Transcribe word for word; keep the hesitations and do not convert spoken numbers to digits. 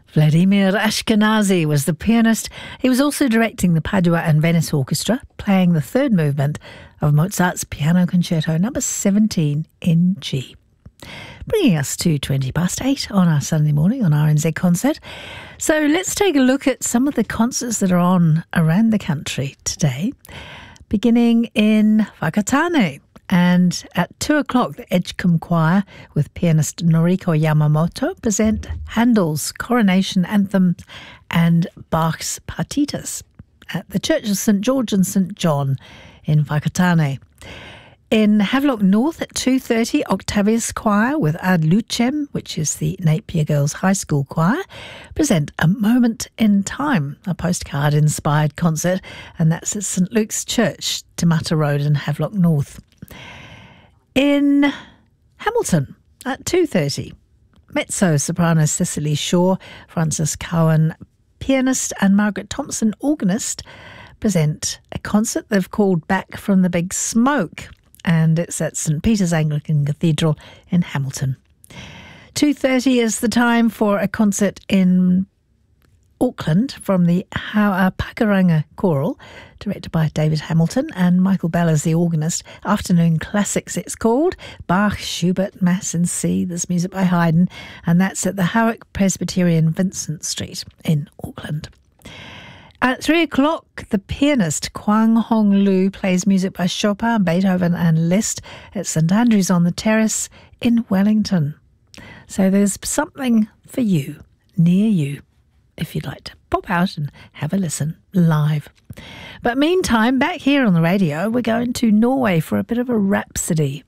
Vladimir Ashkenazy was the pianist. He was also directing the Padua and Venice Orchestra, playing the third movement of Mozart's Piano Concerto number seventeen in G. Bringing us to twenty past eight on our Sunday morning on R N Z Concert. So let's take a look at some of the concerts that are on around the country today, beginning in Whakatane. And at two o'clock, the Edgecombe Choir with pianist Noriko Yamamoto present Handel's Coronation Anthem and Bach's Partitas at the Church of Saint George and Saint John in Whakatane. In Havelock North at two thirty, Octavius Choir with Ad Lucem, which is the Napier Girls High School Choir, present A Moment in Time, a postcard-inspired concert, and that's at Saint Luke's Church, Tamata Road in Havelock North. In Hamilton at two thirty, mezzo-soprano Cicely Shaw, Frances Cowan, pianist, and Margaret Thompson, organist, present a concert they've called Back from the Big Smoke, and it's at Saint Peter's Anglican Cathedral in Hamilton. two thirty is the time for a concert in Auckland from the Hawa Pakuranga Choral, directed by David Hamilton, and Michael Bell is the organist. Afternoon Classics it's called. Bach, Schubert, Mass in C. There's music by Haydn, and that's at the Howick Presbyterian, Vincent Street in Auckland. At three o'clock, the pianist Kwang Hong Lu plays music by Chopin, Beethoven and Liszt at St Andrews on the Terrace in Wellington. So there's something for you, near you, if you'd like to pop out and have a listen live. But meantime, back here on the radio, we're going to Norway for a bit of a rhapsody